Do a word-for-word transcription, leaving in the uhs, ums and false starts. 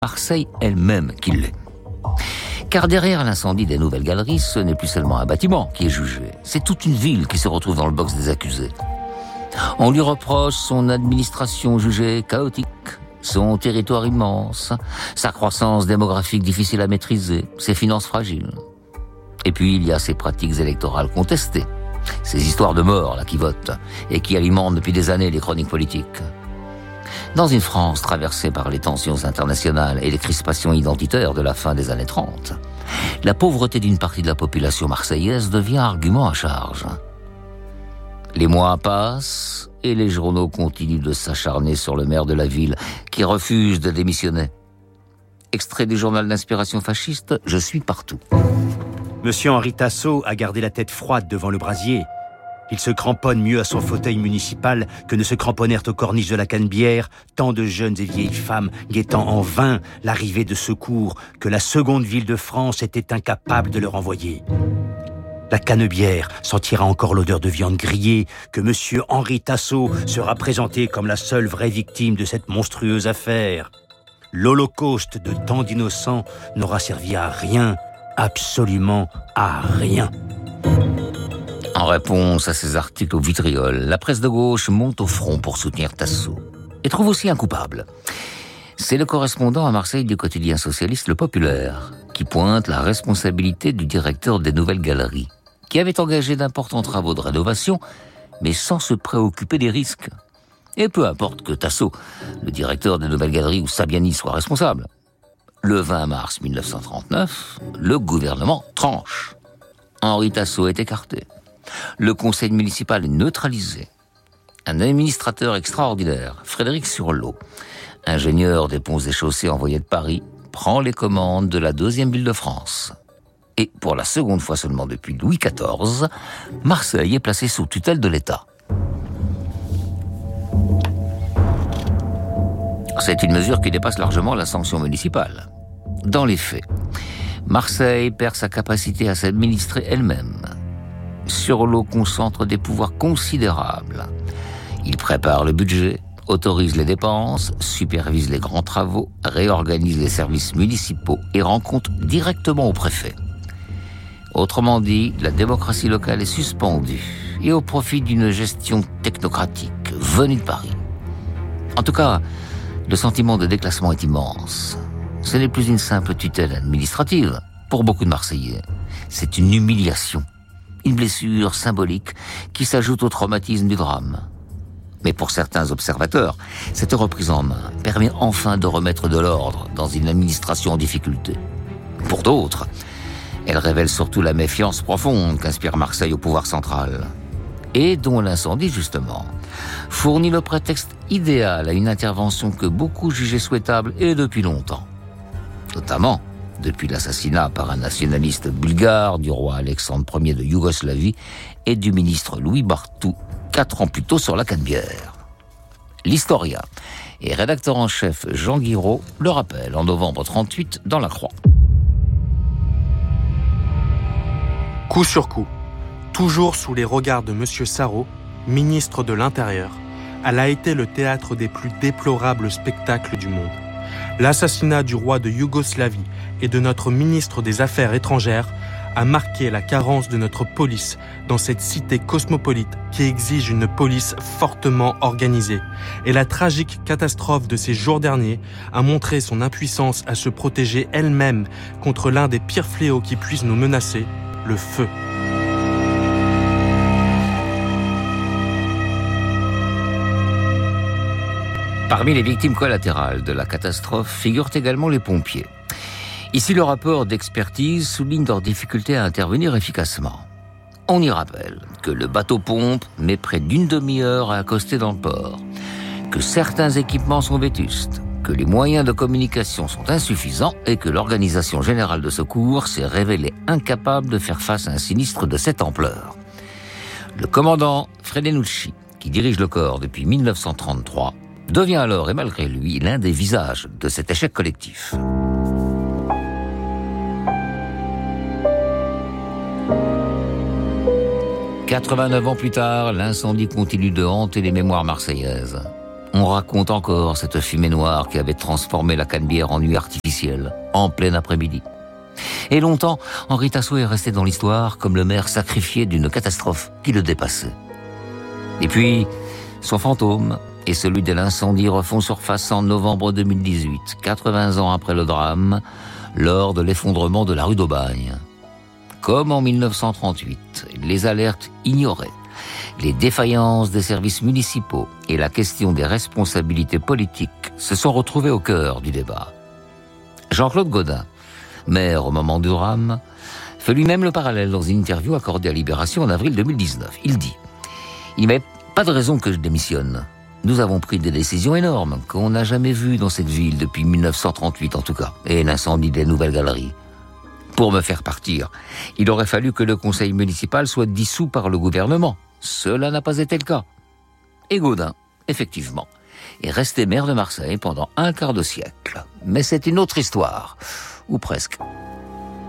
Marseille elle-même qui l'est. Car derrière l'incendie des Nouvelles Galeries, ce n'est plus seulement un bâtiment qui est jugé, c'est toute une ville qui se retrouve dans le box des accusés. On lui reproche son administration jugée chaotique, son territoire immense, sa croissance démographique difficile à maîtriser, ses finances fragiles. Et puis il y a ses pratiques électorales contestées, ces histoires de morts là qui votent et qui alimentent depuis des années les chroniques politiques. Dans une France traversée par les tensions internationales et les crispations identitaires de la fin des années trente, la pauvreté d'une partie de la population marseillaise devient argument à charge. Les mois passent et les journaux continuent de s'acharner sur le maire de la ville qui refuse de démissionner. Extrait du journal d'inspiration fasciste, je suis partout. Monsieur Henri Tasso a gardé la tête froide devant le brasier. Il se cramponne mieux à son fauteuil municipal que ne se cramponnèrent aux corniches de la Canebière tant de jeunes et vieilles femmes guettant en vain l'arrivée de secours que la seconde ville de France était incapable de leur envoyer. La Canebière sentira encore l'odeur de viande grillée que Monsieur Henri Tasso sera présenté comme la seule vraie victime de cette monstrueuse affaire. L'holocauste de tant d'innocents n'aura servi à rien, absolument à rien. En réponse à ces articles au vitriol, la presse de gauche monte au front pour soutenir Tasso et trouve aussi un coupable. C'est le correspondant à Marseille du quotidien socialiste Le Populaire qui pointe la responsabilité du directeur des Nouvelles Galeries, qui avait engagé d'importants travaux de rénovation, mais sans se préoccuper des risques. Et peu importe que Tasso, le directeur des Nouvelles Galeries ou Sabiani soit responsable. Le vingt mars mille neuf cent trente-neuf, le gouvernement tranche. Henri Tasso est écarté. Le conseil municipal est neutralisé. Un administrateur extraordinaire, Frédéric Surlot, ingénieur des ponts et chaussées envoyé de Paris, prend les commandes de la deuxième ville de France. Et pour la seconde fois seulement depuis Louis quatorze, Marseille est placée sous tutelle de l'État. C'est une mesure qui dépasse largement la sanction municipale. Dans les faits, Marseille perd sa capacité à s'administrer elle-même. Surlot concentre des pouvoirs considérables. Il prépare le budget, autorise les dépenses, supervise les grands travaux, réorganise les services municipaux et rend compte directement au préfet. Autrement dit, la démocratie locale est suspendue et au profit d'une gestion technocratique venue de Paris. En tout cas, le sentiment de déclassement est immense. Ce n'est plus une simple tutelle administrative pour beaucoup de Marseillais. C'est une humiliation, une blessure symbolique qui s'ajoute au traumatisme du drame. Mais pour certains observateurs, cette reprise en main permet enfin de remettre de l'ordre dans une administration en difficulté. Pour d'autres, elle révèle surtout la méfiance profonde qu'inspire Marseille au pouvoir central, et dont l'incendie, justement, fournit le prétexte idéal à une intervention que beaucoup jugeaient souhaitable et depuis longtemps. Notamment depuis l'assassinat par un nationaliste bulgare du roi Alexandre Ier de Yougoslavie et du ministre Louis Barthou, quatre ans plus tôt sur la Canebière. L'historien et rédacteur en chef Jean Guiraud le rappelle en novembre trente-huit dans La Croix. Coup sur coup, toujours sous les regards de Monsieur Sarraut, ministre de l'Intérieur, elle a été le théâtre des plus déplorables spectacles du monde. L'assassinat du roi de Yougoslavie et de notre ministre des Affaires étrangères a marqué la carence de notre police dans cette cité cosmopolite qui exige une police fortement organisée. Et la tragique catastrophe de ces jours derniers a montré son impuissance à se protéger elle-même contre l'un des pires fléaux qui puissent nous menacer, le feu. Parmi les victimes collatérales de la catastrophe figurent également les pompiers. Ici, le rapport d'expertise souligne leur difficulté à intervenir efficacement. On y rappelle que le bateau-pompe met près d'une demi-heure à accoster dans le port, que certains équipements sont vétustes, que les moyens de communication sont insuffisants et que l'organisation générale de secours s'est révélée incapable de faire face à un sinistre de cette ampleur. Le commandant Fredenucci, qui dirige le corps depuis mille neuf cent trente-trois, devient alors, et malgré lui, l'un des visages de cet échec collectif. quatre-vingt-neuf ans plus tard, l'incendie continue de hanter les mémoires marseillaises. On raconte encore cette fumée noire qui avait transformé la Canebière en nuit artificielle, en plein après-midi. Et longtemps, Henri Tasso est resté dans l'histoire comme le maire sacrifié d'une catastrophe qui le dépassait. Et puis, son fantôme et celui de l'incendie refont surface en novembre deux mille dix-huit, quatre-vingts ans après le drame, lors de l'effondrement de la rue d'Aubagne. Comme en mille neuf cent trente-huit, les alertes ignorées, les défaillances des services municipaux et la question des responsabilités politiques se sont retrouvées au cœur du débat. Jean-Claude Gaudin, maire au moment du drame, fait lui-même le parallèle dans une interview accordée à Libération en avril deux mille dix-neuf. Il dit « Il n'y avait pas de raison que je démissionne. Nous avons pris des décisions énormes qu'on n'a jamais vues dans cette ville depuis mille neuf cent trente-huit en tout cas, et l'incendie des Nouvelles Galeries. Pour me faire partir, il aurait fallu que le conseil municipal soit dissous par le gouvernement. Cela n'a pas été le cas. » Et Gaudin, effectivement, est resté maire de Marseille pendant un quart de siècle. Mais c'est une autre histoire, ou presque.